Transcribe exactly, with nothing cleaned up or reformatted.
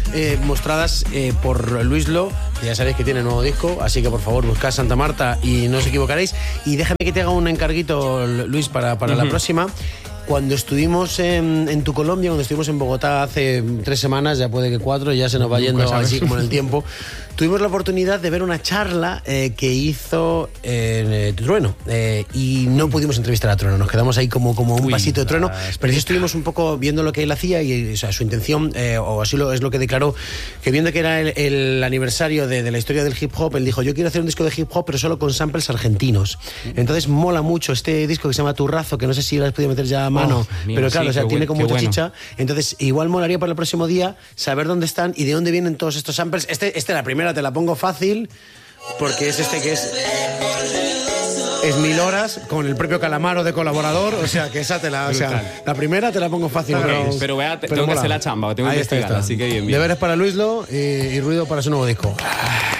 eh, mostradas eh, por Luislo. Ya sabéis que tiene nuevo disco, así que por favor buscad Santa Marta y no os equivocaréis. Y déjame que te haga un encarguito, Luis, para, para uh-huh. la próxima. Cuando estuvimos en, en tu Colombia, cuando estuvimos en Bogotá hace tres semanas, ya puede que cuatro, ya se nos va yendo así como en el tiempo, tuvimos la oportunidad de ver una charla eh, que hizo eh, Trueno eh, y no pudimos entrevistar a Trueno, nos quedamos ahí como, como un Uy, pasito de Trueno, pero sí estuvimos un poco viendo lo que él hacía y o sea, su intención, eh, o así lo, es lo que declaró, que viendo que era el, el aniversario de, de la historia del hip hop, él dijo, yo quiero hacer un disco de hip hop pero solo con samples argentinos. Entonces mola mucho este disco que se llama Turrazo, que no sé si lo has podido meter ya a mano, oh, mío, pero claro, sí, o sea, tiene buen, como mucha bueno. chicha. Entonces, igual molaría para el próximo día saber dónde están y de dónde vienen todos estos samples. Este, este la primera te la pongo fácil, porque es este que es... Es Mil Horas, con el propio Calamaro de colaborador, o sea, que esa te la... O sea, la primera te la pongo fácil. Pero, pero, pero vea, te, pero tengo mola. que hacer la chamba, tengo que investigar, así que bien, bien. Deberes para Luislo y, y ruido para su nuevo disco.